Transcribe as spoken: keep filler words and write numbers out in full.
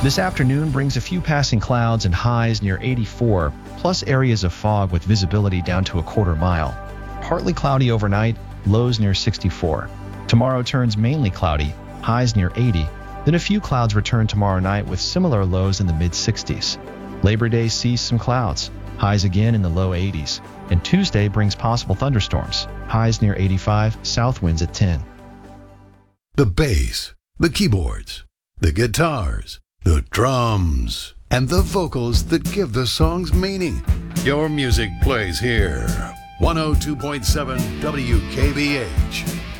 This afternoon brings a few passing clouds and highs near eighty-four, plus areas of fog with visibility down to a quarter mile. Partly cloudy overnight, lows near sixty-four. Tomorrow turns mainly cloudy, highs near eighty. Then a few clouds return tomorrow night with similar lows in the mid-sixties. Labor Day sees some clouds, highs again in the low eighties. And Tuesday brings possible thunderstorms, highs near eighty-five, south winds at ten. The bass, the keyboards, the guitars, the drums, and the vocals that give the songs meaning. Your music plays here. one oh two point seven W K B H.